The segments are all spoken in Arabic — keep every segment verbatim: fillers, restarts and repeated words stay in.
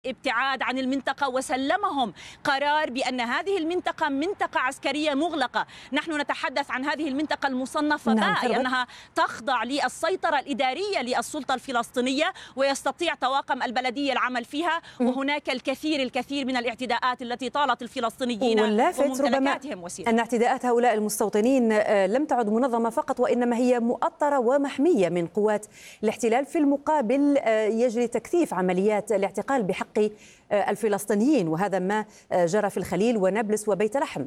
ابتعاد عن المنطقة، وسلمهم قرار بأن هذه المنطقة منطقة عسكرية مغلقة. نحن نتحدث عن هذه المنطقة المصنفة نعم باء أنها تخضع للسيطرة الإدارية للسلطة الفلسطينية، ويستطيع طواقم البلدية العمل فيها. وهناك الكثير الكثير من الاعتداءات التي طالت الفلسطينيين وممتلكاتهم وسيلة. أن اعتداءات هؤلاء المستوطنين لم تعد منظمة فقط، وإنما هي مؤطرة ومحمية من قوات الاحتلال. في المقابل يجري تكثيف عمليات الاعتقال بحق الفلسطينيين، وهذا ما جرى في الخليل ونابلس وبيت لحم.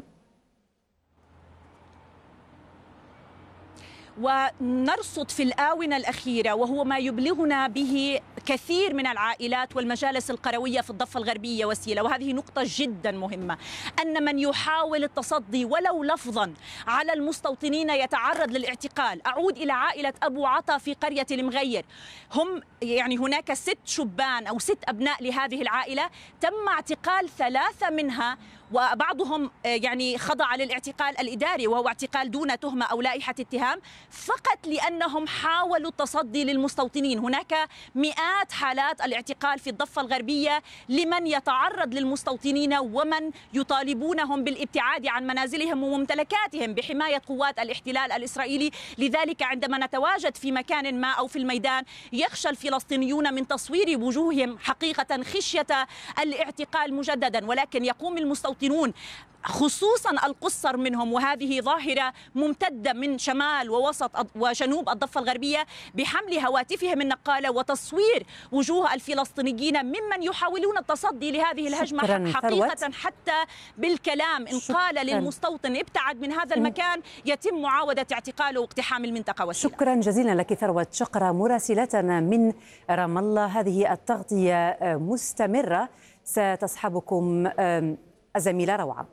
ونرصد في الآونة الأخيرة، وهو ما يبلغنا به كثير من العائلات والمجالس القروية في الضفة الغربية وسيلة، وهذه نقطة جدا مهمة، أن من يحاول التصدي ولو لفظا على المستوطنين يتعرض للاعتقال. أعود إلى عائلة أبو عطا في قرية المغير، هم يعني هناك ست شبان أو ست أبناء لهذه العائلة، تم اعتقال ثلاثة منها، وبعضهم يعني خضع للاعتقال الإداري وهو اعتقال دون تهمة أو لائحة اتهام، فقط لأنهم حاولوا التصدي للمستوطنين. هناك مئات حالات الاعتقال في الضفة الغربية لمن يتعرض للمستوطنين ومن يطالبونهم بالابتعاد عن منازلهم وممتلكاتهم بحماية قوات الاحتلال الإسرائيلي. لذلك عندما نتواجد في مكان ما أو في الميدان، يخشى الفلسطينيون من تصوير وجوههم حقيقة خشية الاعتقال مجددا، ولكن يقوم المستوطنون خصوصا القصر منهم، وهذه ظاهرة ممتدة من شمال ووسط وجنوب الضفة الغربية، بحمل هواتفهم النقالة وتصوير وجوه الفلسطينيين ممن يحاولون التصدي لهذه الهجمة حقيقة حتى بالكلام. إن قال للمستوطن ابتعد من هذا المكان، يتم معاودة اعتقاله واقتحام المنطقة وسيلة. شكرا جزيلا لك ثروت شقرة مراسلتنا من رام الله. هذه التغطية مستمرة، ستصحبكم الزميلة روعة.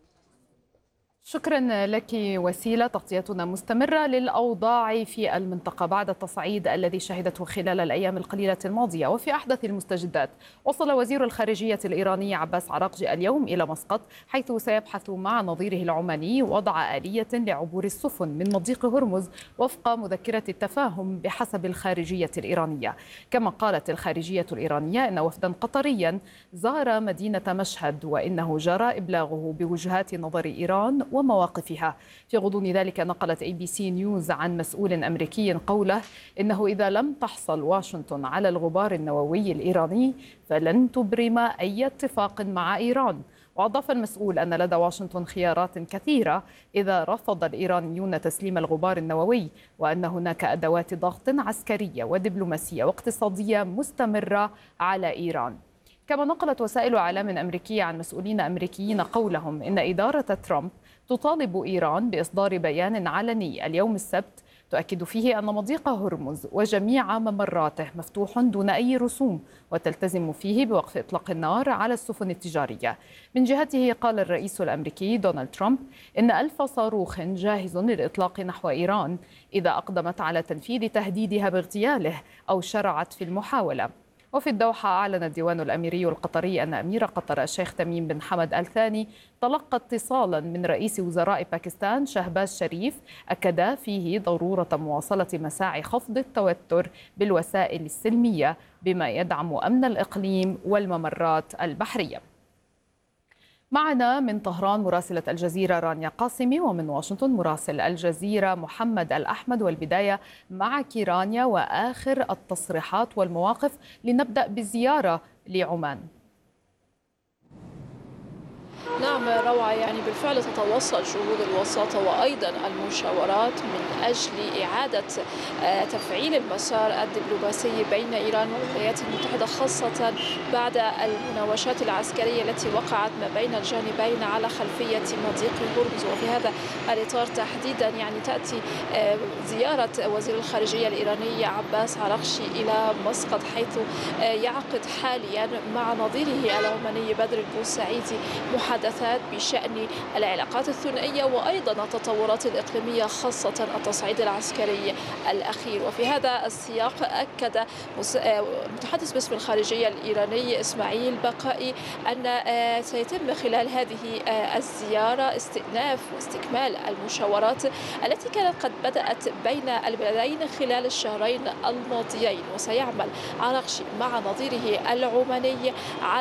شكرا لك وسيلة. تغطيتنا مستمرة للأوضاع في المنطقة بعد التصعيد الذي شهدته خلال الأيام القليلة الماضية. وفي أحدث المستجدات، وصل وزير الخارجية الإيراني عباس عراقجي اليوم إلى مسقط، حيث سيبحث مع نظيره العماني وضع آلية لعبور السفن من مضيق هرمز وفق مذكرة التفاهم بحسب الخارجية الإيرانية. كما قالت الخارجية الإيرانية أن وفدا قطريا زار مدينة مشهد، وإنه جرى إبلاغه بوجهات نظر إيران ومواقفها. في غضون ذلك، نقلت اي بي سي نيوز عن مسؤول أمريكي قوله إنه إذا لم تحصل واشنطن على الغبار النووي الإيراني فلن تبرم أي اتفاق مع إيران. وأضاف المسؤول أن لدى واشنطن خيارات كثيرة إذا رفض الإيرانيون تسليم الغبار النووي، وأن هناك أدوات ضغط عسكرية ودبلوماسية واقتصادية مستمرة على إيران. كما نقلت وسائل إعلام أمريكية عن مسؤولين أمريكيين قولهم إن إدارة ترامب تطالب إيران بإصدار بيان علني اليوم السبت تؤكد فيه أن مضيق هرمز وجميع ممراته مفتوح دون أي رسوم، وتلتزم فيه بوقف إطلاق النار على السفن التجارية. من جهته، قال الرئيس الأمريكي دونالد ترامب إن ألف صاروخ جاهز للإطلاق نحو إيران إذا أقدمت على تنفيذ تهديدها باغتياله أو شرعت في المحاولة. وفي الدوحة، أعلن الديوان الأميري القطري أن أمير قطر الشيخ تميم بن حمد آل ثاني تلقى اتصالا من رئيس وزراء باكستان شهباز شريف أكد فيه ضرورة مواصلة مساعي خفض التوتر بالوسائل السلمية بما يدعم أمن الإقليم والممرات البحرية. معنا من طهران مراسلة الجزيرة رانيا قاسمي، ومن واشنطن مراسل الجزيرة محمد الأحمد. والبداية معك رانيا وآخر التصريحات والمواقف. لنبدأ بالزيارة لعمان. نعم روعة، يعني بالفعل تتواصل جهود الوساطة وأيضا المشاورات من أجل إعادة تفعيل المسار الدبلوماسي بين إيران والولايات المتحدة، خاصة بعد المناوشات العسكرية التي وقعت ما بين الجانبين على خلفية مضيق هرمز. وفي هذا الإطار تحديدا يعني تأتي زيارة وزير الخارجية الإيراني عباس عراقجي إلى مسقط، حيث يعقد حاليا مع نظيره العماني بدر البوسعيدي محادثات بشأن العلاقات الثنائية وأيضا التطورات الإقليمية، خاصة التصعيد العسكري الأخير. وفي هذا السياق أكد متحدث باسم الخارجية الإيراني إسماعيل بقائي أن سيتم خلال هذه الزيارة استئناف واستكمال المشاورات التي كانت قد بدأت بين البلدين خلال الشهرين الماضيين، وسيعمل عراقجي مع نظيره العماني على